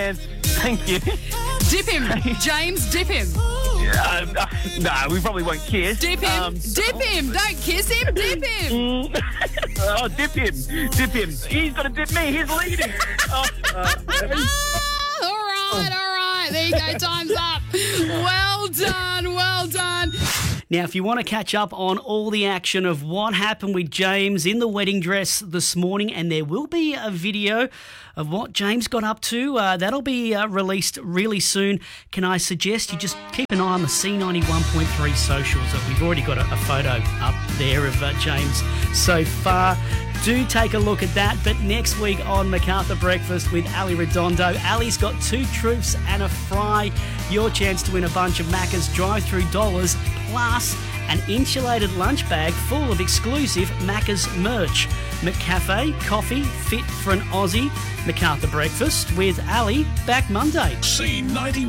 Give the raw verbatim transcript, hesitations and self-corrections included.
hands. Thank you. Dip him. James, dip him. Uh, uh, no, we probably won't kiss. Dip him. Um, Dip him. Don't kiss him. Dip him. oh, dip him. Dip him. He's going to dip me. He's leading. Oh, uh, all right, all right. There you go. Time's up. Well done. Well done. Now, if you want to catch up on all the action of what happened with James in the wedding dress this morning, and there will be a video of what James got up to, uh, that'll be uh, released really soon. Can I suggest you just keep an eye on the C ninety-one point three socials? We've already got a, a photo up there of uh, James so far. Do take a look at that. But next week on MacArthur Breakfast with Ali Redondo, Ali's got two truths and a fry. Your chance to win a bunch of Macca's drive-through dollars plus an insulated lunch bag full of exclusive Macca's merch. McCafe, coffee, fit for an Aussie. MacArthur Breakfast with Ali, back Monday. C ninety